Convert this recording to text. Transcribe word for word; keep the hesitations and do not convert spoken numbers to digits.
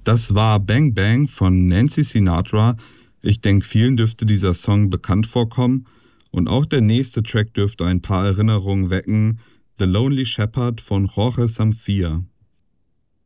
Das war Bang Bang von Nancy Sinatra. Ich denke, vielen dürfte dieser Song bekannt vorkommen. Und auch der nächste Track dürfte ein paar Erinnerungen wecken. The Lonely Shepherd von Jorge Samfier.